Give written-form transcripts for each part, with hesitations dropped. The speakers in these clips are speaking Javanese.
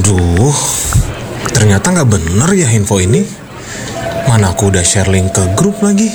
Aduh, ternyata nggak bener ya info ini. Mana aku udah share link ke grup lagi.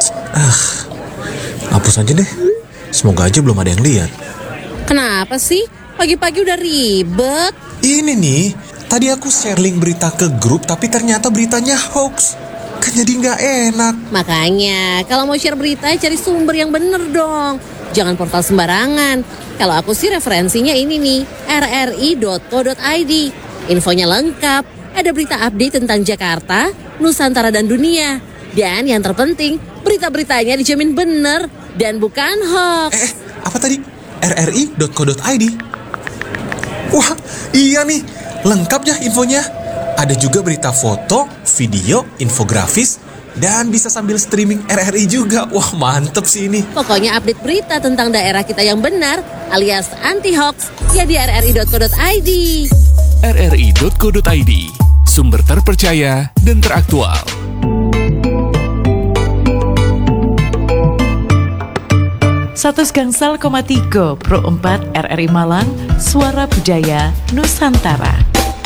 Hapus aja deh. Semoga aja belum ada yang lihat. Kenapa sih? Pagi-pagi udah ribet. Ini nih, tadi aku share link berita ke grup, tapi ternyata beritanya hoax. Kan jadi nggak enak. Makanya, kalau mau share berita, cari sumber yang bener dong. Jangan portal sembarangan. Kalau aku sih referensinya ini nih, rri.co.id. Infonya lengkap, ada berita update tentang Jakarta, Nusantara dan dunia. Dan yang terpenting, berita-beritanya dijamin bener dan bukan hoax. Apa tadi? rri.co.id. Wah, iya nih, lengkap ya infonya. Ada juga berita foto, video, infografis, dan bisa sambil streaming RRI juga. Wah, mantep sih ini. Pokoknya update berita tentang daerah kita yang benar, alias anti-hoax, ya di rri.co.id. rri.co.id, sumber terpercaya dan teraktual. 100,3 Pro 4 RRI Malang, Suara Budaya Nusantara.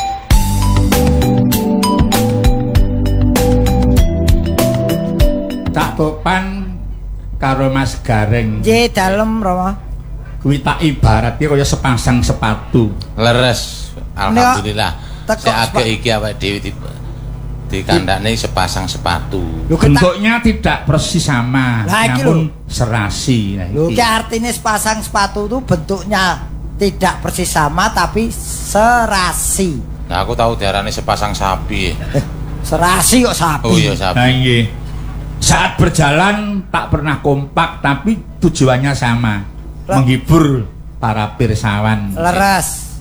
Cak Topan karo Mas Gareng. Ye dalem Rama. Kuwi tak ibaratnya kaya sepasang sepatu. Leres, alhamdulillah. Sik agek iki awake dhewe dikandakne sepasang sepatu. Bentuknya tidak persis sama, namun serasi. Lho, ki artinya sepasang sepatu itu bentuknya tidak persis sama tapi serasi. Nah, aku tahu diarani sepasang sapi. Serasi kok sapi. Oh iya, sapi. Nah, nggih. Saat berjalan tak pernah kompak tapi tujuannya sama, menghibur para pirsawan. Leres.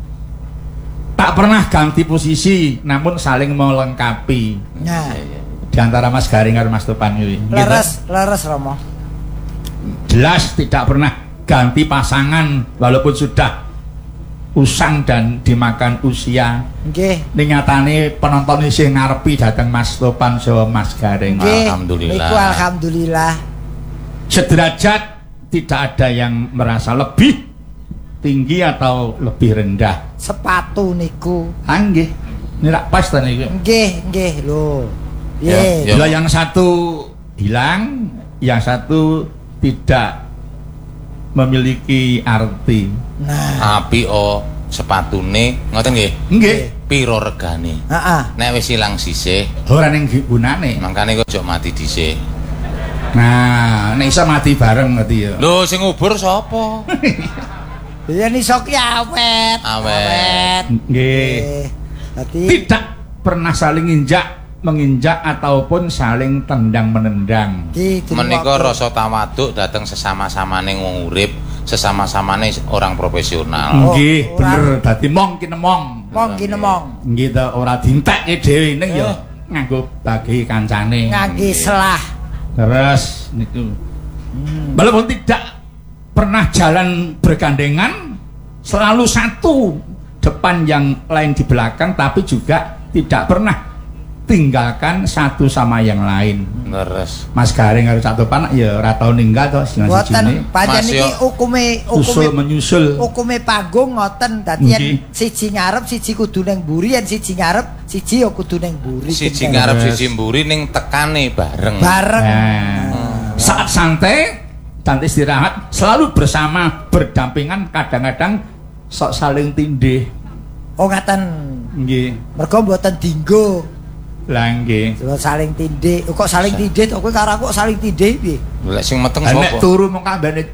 Tak pernah ganti posisi, namun saling melengkapi. Nah, di antara Mas Garing dan Mas Topan ini. leres Romo. Jelas tidak pernah ganti pasangan walaupun sudah usang dan dimakan usia. Nggih. Ning nyatane penonton isih ngarepi dateng Mas Topan saha Mas Garing. Alhamdulillah. Niku alhamdulillah. Sederajat, tidak ada yang merasa lebih tinggi atau lebih rendah. Sepatu niku. Nggih. Ini rak pas ta niku. Nggih lho. Ya. Lah yang satu hilang, yang satu tidak memiliki arti. Nah, Api sepatune ngoten nggih. Nggih. Piro regane? heeh. Nek wis ilang sisih, Ora ning gunane. mangkane kok aja mati dhisik. Nah, nek iso mati bareng ngerti ya. Lho, sing ngubur sapa? Ya niso ki awet. Awet. Nggih. Dadi Tidak pernah saling menginjak ataupun saling tendang menendang. Menika rasa tawaduk dateng sesama-samane wong urip, sesama-samane orang profesional. Nggih, bener. Dadi mong ki nemong. mong ki nemong. Nggih ta ora dientekke dhewe ning ya nganggo bagi kancane. Ngangge selah. Terus niku. Walaupun tidak pernah jalan bergandengan, selalu satu depan yang lain di belakang, tapi juga tidak pernah tinggalkan satu sama yang lain. Leres. Mas Garing karo Cak Topan ya ora tau ninggal to sing Ngoten, pancen Mas, iki yo. usul menyusul. hukume panggung ngoten. Dadi yen Nggih. siji ngarep siji kudu ning mburi, yen siji ngarep siji ya kudu ning mburi. Siji ngarep siji mburi ning tekane bareng. bareng. Nah, saat santai dan istirahat selalu bersama berdampingan, kadang-kadang sok saling tindih. Oh ngaten. Nggih. Mergo mboten dinggo. Lah nggih. Saling tindih. Kok saling tindih to kowe karo aku kok saling tindih piye? Lek sing meteng Nek sapa? turu mung kambane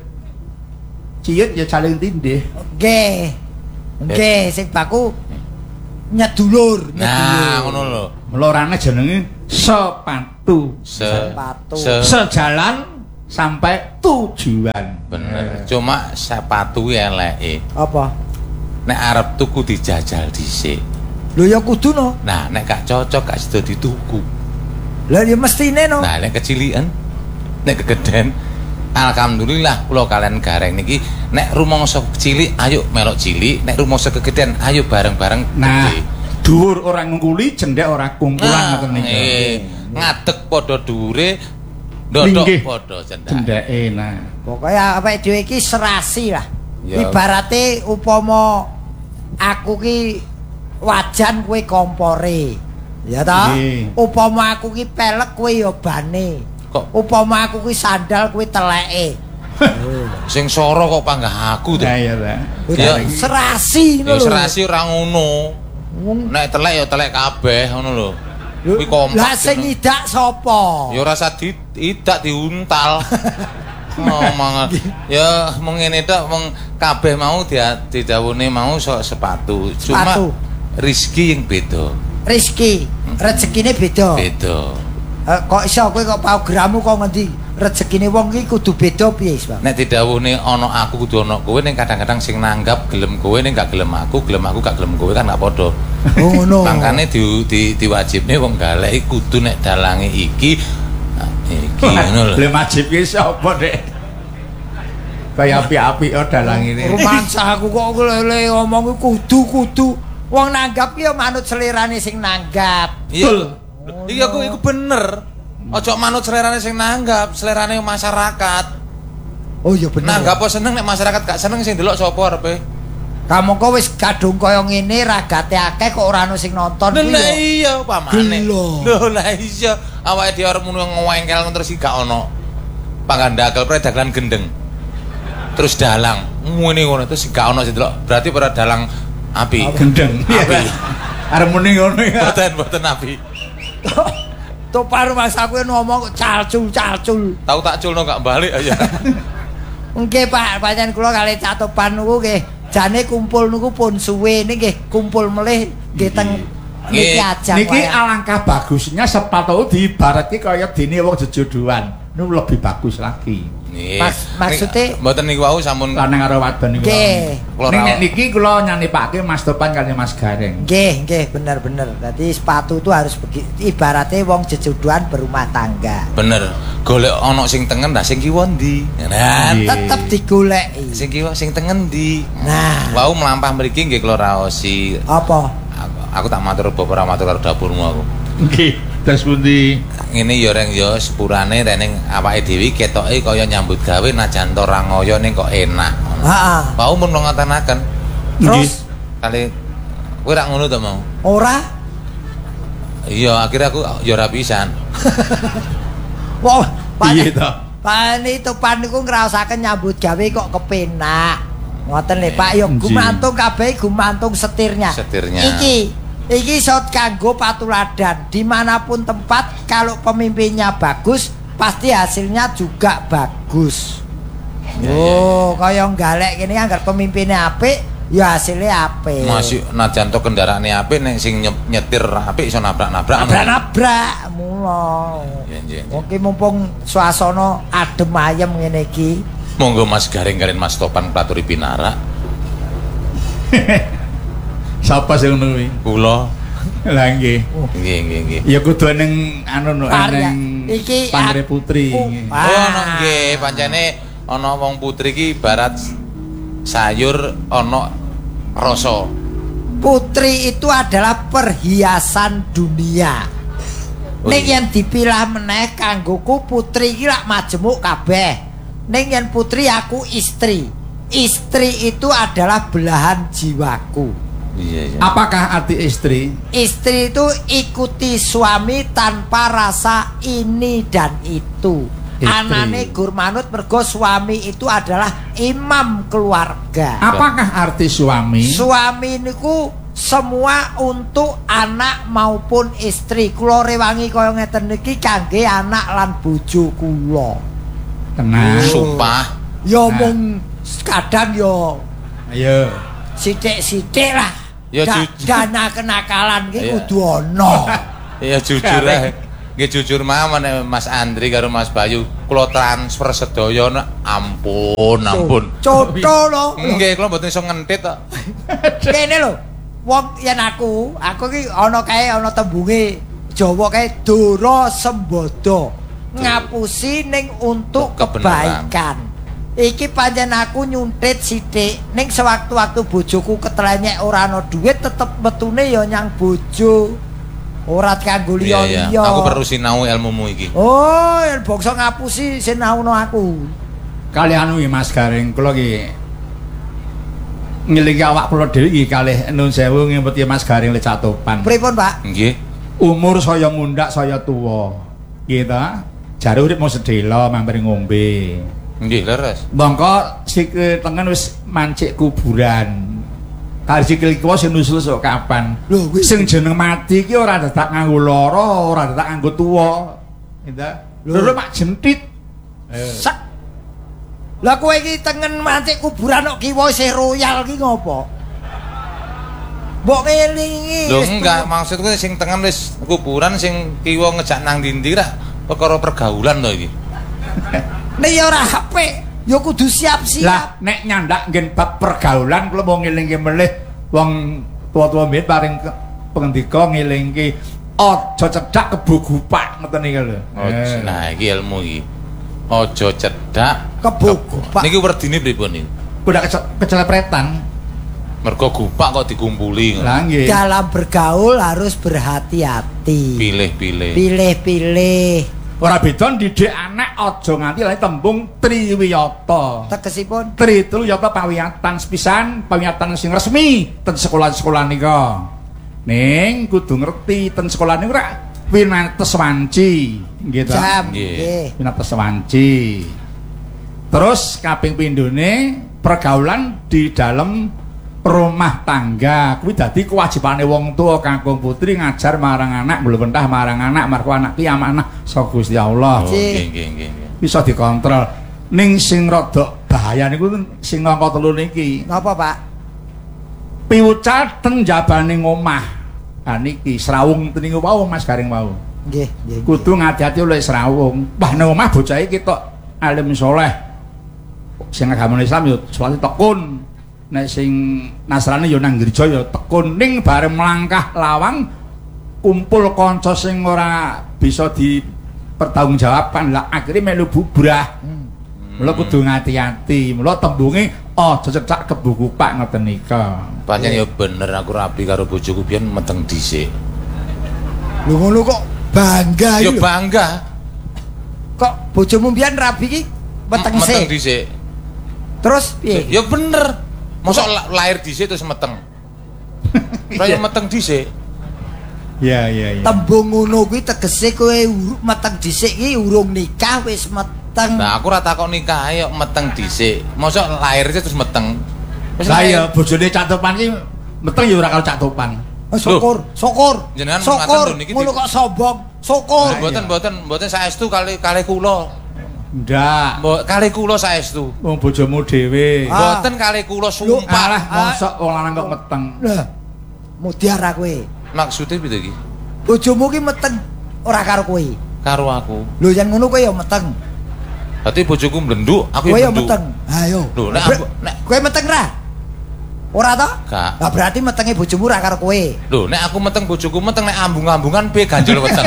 ciut ya saling tindih. Nggih. Nggih, sing baku nyedulur. Nah, ngono lho. Melorane jenenge sepatu. Sepatu. Sejalan sampai tujuan. Bener. Cuma sepatu eleke. Apa? Nek arep tuku dijajal dhisik. Lho ya kudu no. Nah, nek gak cocok gak sida dituku. Lah ya mestine no. Nah, nek kecilian, nek kegeden, alhamdulillah kula kalian Gareng niki nek rumangsa cilik ayo melok cilik, nek rumangsa kegeden ayo bareng-bareng Nah, gede. dhuwur ora ngungkuli, cendhek ora kungkulan ngoten niku. Ngadeg padha dhuwure, ndodok Linggih. padha cendhake. Cendheke nah. Pokoknya awake dhewe iki serasi lah. Ya. Ibarate upama aku ki wajan kowe kompore. Ya ta? Upama aku ki pelek kowe ya bane. Kok upama aku ki sandal kowe teleke. sing soro kok panggah aku to. Iya ta. Ya Serasi ngono lho. serasi ora ngono. Nek telek ya telek kabeh ngono lho. Kuwi kompak. Lah sing idak sapa? Ya ora usah idak diuntal. Ngomong ya mung ngene tok mung kabeh mau didhawuhne mau sok sepatu. Cuma rezeki yang beda. Rezeki, rezekine beda. Beda. Kok iso kowe kok programmu kok ngendi rezekine wong iki kudu beda piye, Bang? Nek didhawuhne ana aku kudu ana kowe ning kadang-kadang sing nanggap gelem kowe ning gak gelem aku gak gelem kowe kan gak padha. Oh ngono. Makane diwajibne wong galek kudu nek dalange iki ngono lho. Lha wajib ki sapa, Dek? Kaya api-api dalang ini. Rumangsah aku kok lele ngomong kudu wong nanggap ki ya manut selerane sing nanggap. Iya. Iya iku bener. Ojo manut selerane sing nanggap, selerane masyarakat. Oh iya bener. Nanggap apa seneng nek masyarakat gak seneng sing delok sapa arepe? Kamu kok wis kadung kaya ngene ragate akeh kok ora ono sing nonton kuwi. Lah iya pamane. Lho lah iya awake dhewe arep muni ngewengkel terus iki gak ono. Pangandakel predagelan gendeng. Terus dalang ngene ngono terus gak ono sing delok. Berarti para dalang api. Gendeng. Api. Arep muni ngono ya. Boten api. Topar masa aku ngomong calcul. Tahu tak culno gak balik aja. Nggih Pak, pancen kula kali catopan niku nggih. Jane kumpul niku pun suwe nggih kumpul melih nggih teng niki aja. Niki alangkah bagusnya sepatu diibaratke kaya dene wong jejodohan. Niku lebih bagus lagi. Maksudnya mboten niku wau sampun lanang karo wadon niku. Nek niki kula nyanipake Mas Topan kali Mas Gareng. Nggih, bener. Dadi sepatu itu harus ibaratnya wong jejodohan berumah tangga. Bener. Golek ana sing tengen lah sing kiwa ndi. Nah, tetep digoleki. Sing kiwa sing tengen ndi. Nah, wau mlampah mriki nggih kula raosi. Apa? Aku tak matur bapak matur karo dapurmu aku. Nggih, terus pundi? Ngene ya reng ya sepurane rening awake dhewe ketoke kaya nyambut gawe najan to ora ngoyo ning kok enak. Heeh. Wau mun ngotenaken. Terus kali kowe ra ngono to mau? Ora. Iya, akhirnya aku ya ora pisan. Wah, piye to? Pani Topan niku ngraosaken nyambut gawe kok kepenak. Ngoten lho Pak, ya gumantung kabeh gumantung setirnya. Iki iso kanggo patuladan. Dimanapun tempat kalau pemimpinnya bagus, pasti hasilnya juga bagus. Oh, kaya galek kene anggar pemimpinnya apik, ya hasilnya apik. Masih najan to kendaraane apik nek sing nyetir apik iso nabrak-nabrak. Nabrak mulo. Oke mumpung suasana adem ayem ngene iki. Monggo Mas Gareng kalian Mas Topan Praturi Pinara. Sapa sing ngono kuwi? Kula. Lah nggih. Nggih. Ya kudu ning anu ning iki Pangre Putri. Oh nggih, pancene ana wong putri iki ibarat sayur ana rasa. Putri itu adalah perhiasan dunia. Ning yen dipilah meneh kanggoku putri iki lak majemuk kabeh. Ning yen putri aku istri. Istri itu adalah belahan jiwaku. Iya. Apakah arti istri? Istri itu ikuti suami tanpa rasa ini dan itu. Anane gur manut mergo suami itu adalah imam keluarga. Apakah arti suami? Suami niku semua untuk anak maupun istri. Kula rewangi kaya ngeten niki kangge anak lan bojo kula. Tenang. Sumpah. Ya mung kadang ya. Ayo. Sithik-sithik lah. Ya dana kenakalan ki kudu ana. Ya jujur ae. Nggih jujur mawon Mas Andri karo Mas Bayu, kula transfer sedaya ampun. Cotho lho. Nggih, kula mboten iso ngentit kok. Kene lho. Wong yen aku ki ana kae ana tembunge Jawa kae Dora Sembada. Ngapusi ning untuk kebaikan. Iki pancen aku nyuntit sithik ning sewaktu-waktu bojoku ketelenyek ora ana duit tetep metune ya nyang bojo. Ora kanggo liya-liya. Aku perlu sinau ilmumu iki. Oh, bangsa ngapusi sinauno aku. Kali anu iki Mas Gareng, kula iki ngelingi awak kula dhewe nggih kalih nuwun sewu ngempeti Mas Garing Lecatopan. Pripun, Pak? Nggih. Umur saya mundak saya tuwa. Nggih ta? Jare urip mau sedhela mampir ngombe. Nggih, leres. Mongko sikil tengen wis mancik kuburan. Kali sikil kiwa sing nusul sok kapan? Lho, Sing jeneng mati ki ora dadak nganggo lara, ora dadak nganggo tuwa. Nggih. Lho mak jentit. Sak. Lah kowe iki tengen mancik kuburan kok kiwa isih royal ki ngopo? Mbok ngelingi. Lho enggak, maksudku sing tengen wis kuburan sing kiwa ngejak nang ndi ra perkara pergaulan to iki. Nek ya ora apik, ya kudu siap-siap. Lah nek nyandak nggen bab pergaulan kula mau ngelingke melih wong tua-tua mbiyen paring pengendika ngelingke aja cedhak kebo gupak ngoten iki lho. Nah, iki ilmu iki. Aja cedhak Kebo gupak. Niki werdine pripun iki? Udah kecelepretan. Mergo gupak kok dikumpuli. Lah nggih. Dalam bergaul harus berhati-hati. Pilih-pilih. Pilih-pilih. Ora beda didik anak aja nganti lali tembung triwiyata. Tegesipun Tri itu ya pawiyatan sepisan, pawiyatan sing resmi ten sekolah-sekolah nika. Ning kudu ngerti ten sekolah niku ora winates wanci, nggih ta? jam. Nggih. Nggih. Winates wanci. Terus kaping pindhone pergaulan di dalam rumah tangga kuwi dadi kewajibane wong tuwa Kakung Putri ngajar marang anak, mblentah marang anak, marko anak ki amanah saka Gusti Allah. Oh, nggih, nggih, nggih. Bisa dikontrol. Ning sing rada bahaya niku sing angka 3 niki. Napa, Pak? Piwucal ten jabane omah. Ha niki srawung niku wau Mas Garing wau. Nggih, nggih. Kudu ngati-ati oleh srawung. Wah nang omah bocah iki ketok alim saleh. Sing agama Islam yo salate tekun. Nek sing Nasrani yo nang gereja yo tekun ning bareng melangkah lawang kumpul kanca sing ora bisa dipertanggungjawaban lah akhirnya melu bubrah. Mula kudu ngati-ati. Mula tembunge aja cecak kebo kupak ngoten nika. Pancen ya bener aku rabi karo bojoku biyen meteng dhisik. Lho ngono kok bangga Ya iki lho. bangga. Kok bojomu mbiyen rabi iki meteng Meteng sik. dhisik. Terus piye? Ya bener. Mosok lahir dhisik terus meteng. Kaya meteng dhisik. Iya, iya, iya. Tembung ngono kuwi tegese kowe meteng dhisik iki urung nikah wis meteng. Nah, aku ora takok nikah ae kok meteng dhisik. Mosok lahir terus meteng. Wis Lah lahir. ya bojone Cak Topan iki meteng ya ora karo Cak Topan. Syukur. Jenengan Syukur. ngaten lho niki Ngono di- kok sombong. Syukur. Mboten saestu kali kula. Ndak. Kali kula saestu. Wong bojomu dhewe. Ah. Mboten kali kula Alah, sumpah. mosok wong lanang kok meteng. Lah. Mutiara kowe. Maksudnya piye iki? Bojomu ki meteng ora karo kowe. Karo aku. Lho yen ngono kowe ya meteng. Berarti bojoku mlendu, aku Kowe ya mlendu. meteng. Ayo. Lho, nek Kowe meteng ra? Ora to? Gak. Lah berarti metenge bojomu ra karo kowe. Lho, nek aku meteng bojoku meteng nek ambung-ambungan piye ganjel meteng.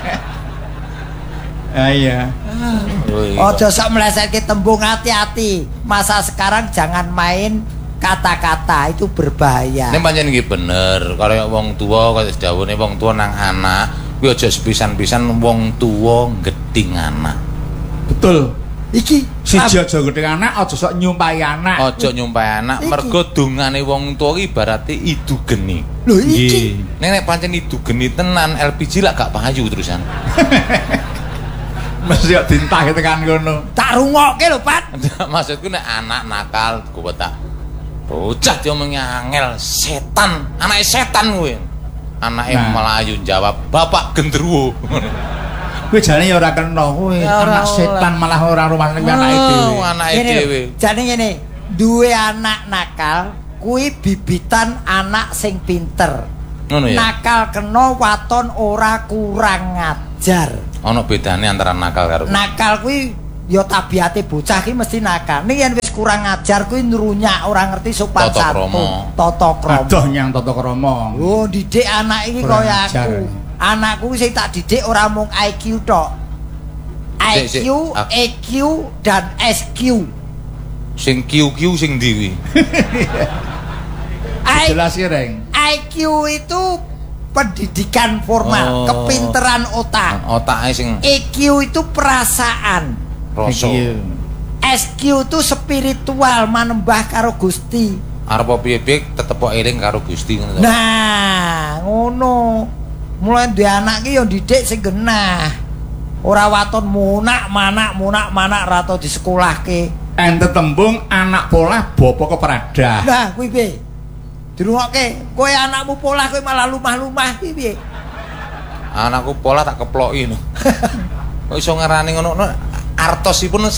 Ah iya. Oh, iya. Ojo sok melesetke tembung, hati-hati. Masa sekarang jangan main kata-kata, itu berbahaya. Nek pancen iki bener, kaya wong tuwa kaya dawuhne wong tuwa nang anak, kuwi aja sepisan-pisan wong tuwa gedhing anak. Betul. Iki Siji aja gedhe anak, aja sok nyumpahi anak. Aja nyumpahi anak, Iki. mergo dongane wong tuwa iki ibarate idu geni. lho iki. Nek pancen idu geni tenan LPG lak gak payu terusan. Mesti kok dintah tekan kono. Tak rungokke lho, Pat. Maksudku nek anak nakal kuwi tak bocah diomongi angel setan, anake setan kuwi. Anake Nah. melayu jawab, "Bapak genderuwo." Kuwi jane ya ora kena kuwi. Ya ora Anak setan malah ora rumah ning anake Oh, dhewe. anake Ngene lho, dhewe. jane ngene, duwe anak nakal kuwi bibitan anak sing pinter. Ngono ya. Nakal kena waton ora kurang ngajar. Ana bedane antara nakal karo Nakal kuwi ya tabiate bocah ki mesti nakal. Ning yen wis kurang ngajar kuwi nrunyak, ora ngerti sopan Tata krama. santun, tata krama. Adoh nyang tata krama. Oh, didik anak iki Kurang kaya ajar. aku. Anakku sing tak didik ora mung IQ tok. Sik, IQ, sik. EQ dan SQ. sing kiu-kiu sing ndi kuwi. Jelas ya, Reng. IQ itu pendidikan formal, Oh. kepinteran otak. Otake sing EQ itu perasaan. rasa. Iki. SQ itu spiritual, manembah karo Gusti. arep piye-piye tetep kok eling karo Gusti ngono. Nah, ngono. Mulai duwe anak ki ya didik sing genah. Ora waton munak-manak ra tau disekolahke. Ente tembung anak polah bapa kepradah. Nah, kuwi piye? Dirungokke, kowe anakmu polah kowe malah lumah-lumah iki piye? Anakku pola tak keploki no. Kok iso ngarani ngono artosipun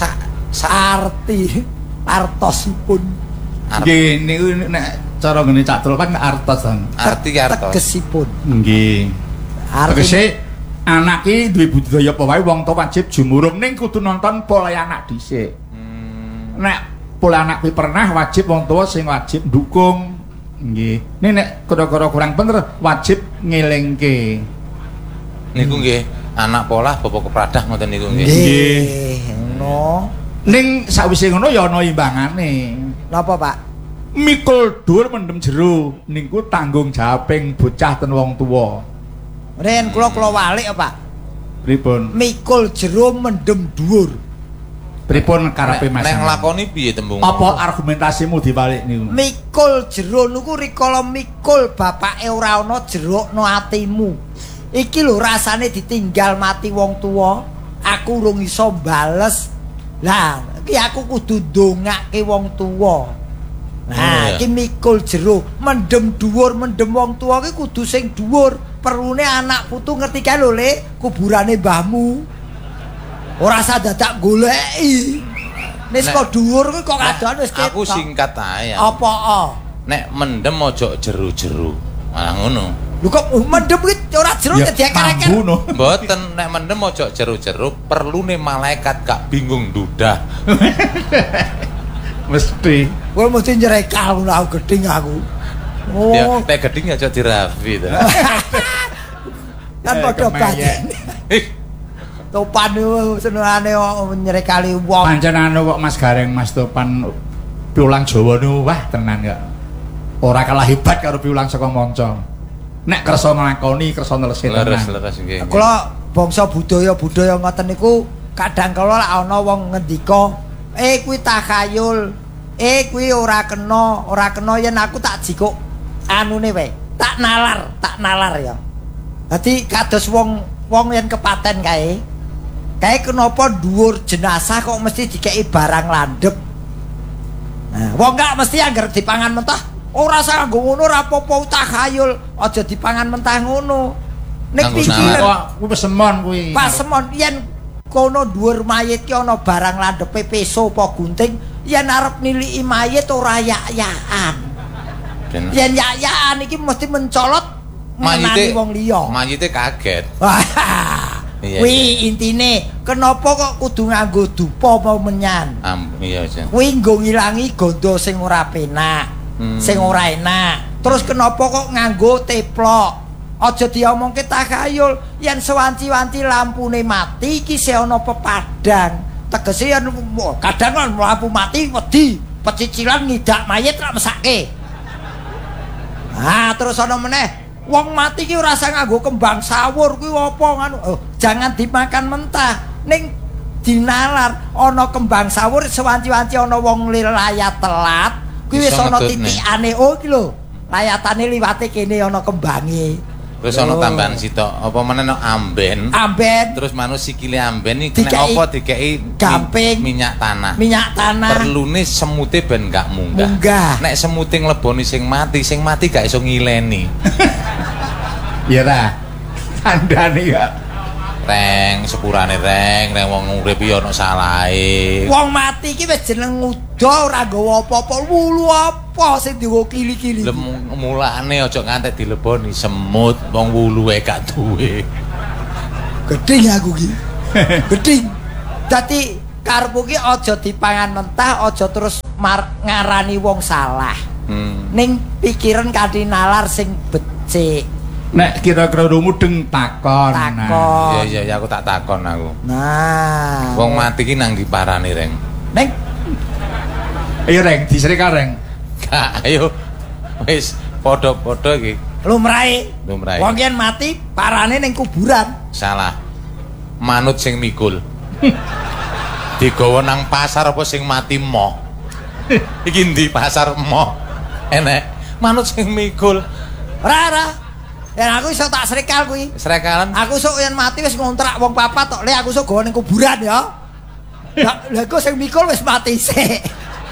artosipun. Nggih niku nek cara ngene Cak Trul kan artos kan. Arti artos. Tegesipun. Nggih. Tegese anak iki duwe budaya apa wae wong tuwa wajib jumurung ning kudu nonton pola anak dhisik. Nek pola anak kuwi pernah wajib wong tuwa sing wajib ndukung. Nggih. Nek kira-kira kurang bener wajib ngelingke. Niku nggih anak polah bapak kepradah ngoten niku nggih. Nggih. Ngono. Ning sawise ngono ya ana imbangane. Napa, Pak? Mikul dhuwur mendem jero niku tanggung jawabing bocah ten wong tuwa. Ren kula walik ya, Pak. Pripun? Mikul jero mendem dhuwur. Pripun karepe Mas? Nek nglakoni piye tembung? Apa argumentasimu dibalik niku? Mikul jero niku rikala mikul bapake ora ana jerukno atimu. Iki lho rasane ditinggal mati wong tuwa, aku urung iso bales. Lah, iki aku kudu ndongake wong tuwa. Nah, iki mikul jero, mendem dhuwur, mendem wong tuwa iki kudu sing dhuwur. Perlune anak putu ngerti kae lho, Le, kuburane mbahmu. Ora usah dadak goleki. Nek kok dhuwur kuwi kok kadoan wis ketok. Aku singkat ae. Apa? Nek mendem aja jero-jero. Malah ngono. Lho kok mendem iki ora jero dadi akar-akar. Mboten nek mendem aja jero-jero, perlune malaikat gak bingung dudah. Mesti. Kowe mesti nyrekal ngono aku geding aku. Oh. Ya, nek geding aja dirafi to. Kan padha bajen. Topan niku senengane nyrekali wong. Pancen kok Mas Gareng Mas Topan piulang Jawa niku wah tenan kok. Ora kalah hebat karo piulang saka manca. Nek kersa nglakoni, kersa nelesi tenan. Leres nggih. Kula bangsa budaya ngoten niku kadang kala lek ana wong ngendika, kuwi takhayul, kuwi ora kena yen aku tak jikuk anune wae. Tak nalar ya. Dadi kados wong yen kepaten kae kenapa dhuwur jenazah kok mesti dikeki barang landhep. Nah, wong gak mesti anggar dipangan mentah. Ora usah nggo ngono ora apa-apa takhayul, aja dipangan mentah ngono. Nek pikiran kuwi pesemon kuwi. Pasemon yen kono dhuwur mayit ki ana barang landhepe peso apa gunting, yen arep niliki mayit ora yak-yakan. Yen yak-yakan iki mesti mencolot menani wong liya. Mayite kaget. Kuwi intine kenapa kok kudu nganggo dupa apa menyan? Iya, Jan. Kuwi nggo ngilangi gondo sing ora penak, sing ora enak. Terus kenapa kok nganggo teplok? Aja diomongke takhayul, yen sewanci-wanci lampune mati iki se ana pepadang. Tegese yen kadang kan lampu mati wedi, pecicilan ngidak mayit ra mesake. Terus ana meneh wong mati ki ora usah nganggo kembang sawur kuwi apa ngono. Jangan dimakan mentah. Ning dinalar ana kembang sawur sewanci-wanci ana wong layat telat, kuwi wis ana titikane iki lho. Layatane liwate kene ana kembange. Terus ana tambahan sitok, apa meneh amben. Terus manus sikile amben iki nek apa dikeki gamping minyak tanah. Perlune semute ben gak munggah. Nek semute ngleboni sing mati gak iso ngileni. Iya ta. Tandane ya. Reng sepurane reng wong urip ya ono salahe. Wong mati iki wis jeneng uda ora nggawa apa-apa, wulu apa sing diwo kili-kili. Mulane aja ngantek dileboni semut wong wuluhe gak duwe. Geding aku ki. Geding. Dadi karepku ki aja dipangan mentah, aja terus ngarani wong salah. Ning pikiran kanthi nalar sing becik. Nek kira-kira mudeng takon. Iya aku tak takon aku. Nah, wong mati ki nang ndi parane reng? Ning ayo reng disrika reng. Gak ayo wis padha-padha iki. Lumrahe. Wong yen mati parane ning kuburan. Salah. Manut sing mikul. Digawa nang pasar apa sing mati moh? Iki ndi pasar moh? Enek manut sing mikul. Ora. Yen aku iso tak srekal kuwi. Srekalan. Aku sok yen mati wis ngontrak wong papat tok. Le aku sok gawa ning kuburan ya. Lah kok sing mikul wis mati sik.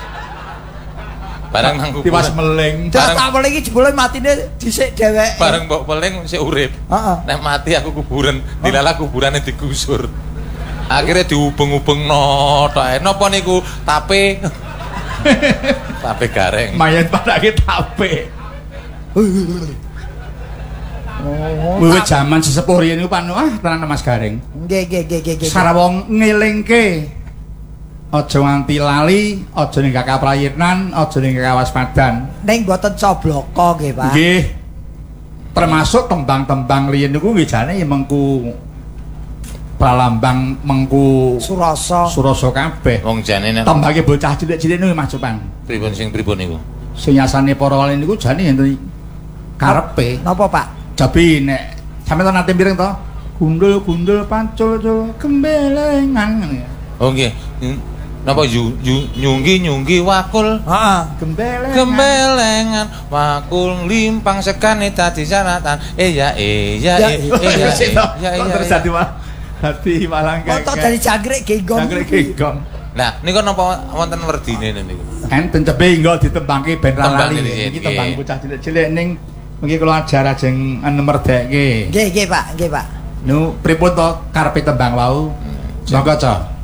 Bareng nang kuburan. Tiwas meling. Terus tak meling iki jebule matine dhisik dheweke. Bareng mbok peling sik urip. Heeh. Nek mati aku kuburan, dilala kuburane digusur. Akhirnya diubeng-ubengno tok. Napa niku tape? Tape gareng. Mayat padake tape. Wiwit jaman sesepuh riyen niku panu tenan Mas Gareng. Nggih. Sarawong ngelingke. Aja nganti lali, aja ning kaprayitnan, aja ning kawaspadan. Ning mboten cobloko nggih, Pak. Nggih. Termasuk tembang-tembang riyen niku nggih jane mengku pralambang mengku Surasa kabeh. Wong jane nek Tembange bocah cilik-cilik niku Mas Cupan. pripun sing pripun niku? Sing nyasane para wali niku jane enten karepe. Napa, Pak? Jabi nek sampeyan nate mireng to? Gundul-gundul pancul gembelengan ngene ya. Oh nggih. Napa nyunggi wakul Heeh. gembelengan wakul limpang sekane dadi sanatan iya terus dadi malang kek. Foto dari jangkrik genggong. Jangkrik genggong. nah niku napa wonten werdine niku Enten tebe engko ditembangke ben ra Tembang lali. riyen, Iki tembang nggih. bocah cilik-cilik ning iki kula ajar ajeng nemerdekke. Nggih, Pak. Nu pripun to karepe tembang wau? Monggo, Cok.